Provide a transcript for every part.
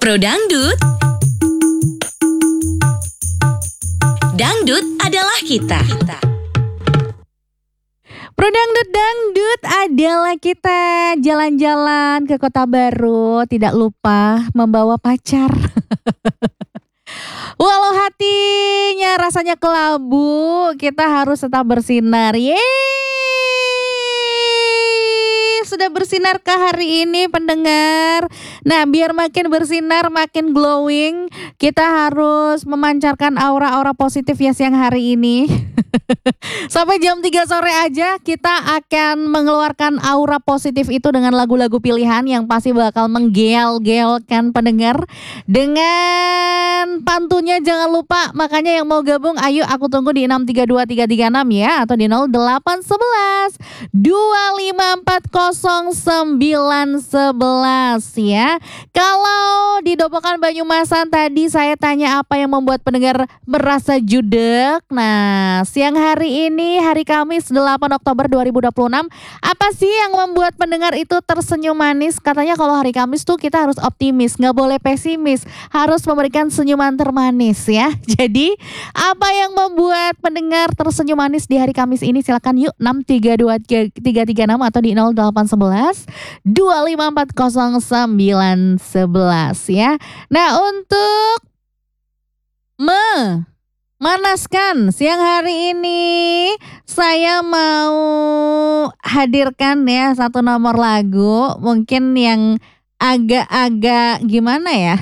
Pro Dangdut. Dangdut adalah kita. Pro Dangdut adalah kita jalan-jalan ke kota baru, tidak lupa membawa pacar. Walau hatinya rasanya kelabu, kita harus tetap bersinar. Yeay! Sudah bersinarkah hari ini pendengar? Nah, biar makin bersinar, makin glowing, kita harus memancarkan aura-aura positif ya siang hari ini. Sampai jam 3 sore aja kita akan mengeluarkan aura positif itu dengan lagu-lagu pilihan yang pasti bakal menggel-gelkan pendengar. Dengan pantunnya jangan lupa, makanya yang mau gabung ayo aku tunggu di 632336 ya, atau di 0811 2540911 ya. Kalau di Dopokan Banyumasan tadi saya tanya apa yang membuat pendengar merasa judek. Nah, siang hari ini hari Kamis 8 Oktober 2026, apa sih yang membuat pendengar itu tersenyum manis? Katanya kalau hari Kamis tuh kita harus optimis, gak boleh pesimis, harus memberikan senyuman termanis ya. Jadi apa yang membuat pendengar tersenyum manis di hari Kamis ini? Silakan yuk 632336 atau di 0811 2540911 ya. Nah, untuk manaskan siang hari ini saya mau hadirkan ya satu nomor lagu mungkin yang agak-agak gimana ya.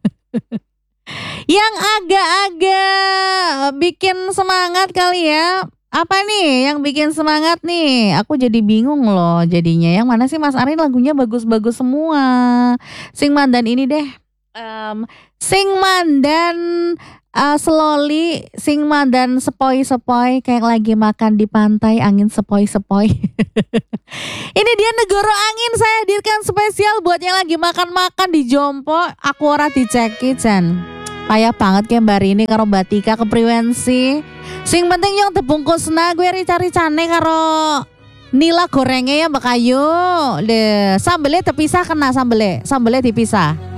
Yang agak-agak bikin semangat kali ya. Apa nih yang bikin semangat nih? Aku jadi bingung loh jadinya. Yang mana sih Mas Arin, lagunya bagus-bagus semua. Singmandan ini deh. Singmandan slowly, Singmandan sepoi-sepoi kayak lagi makan di pantai, angin sepoi-sepoi. Ini dia Negoro Angin saya hadirkan spesial buat yang lagi makan-makan di Jompo. Aku ora diceki Jan. Payah banget kayak Mbak Rini karo Mbak Tika kepriwensi. Sing penting yang tebungkusna gue rica-ricane karo nila gorengnya ya Mbak Ayu. Sambelnya terpisah kena sambelnya dipisah.